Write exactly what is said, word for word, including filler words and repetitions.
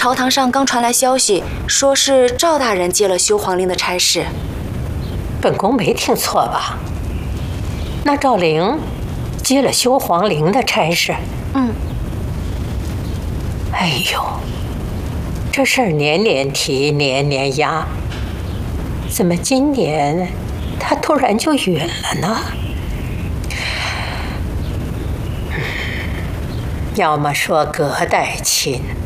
朝堂上刚传来消息，说是赵大人接了修皇陵的差事。 本宫没听错吧？那赵灵接了修皇陵的差事？ 嗯。 哎呦，这事儿年年提，年年压，怎么今年他突然就允了呢？要么说隔代亲，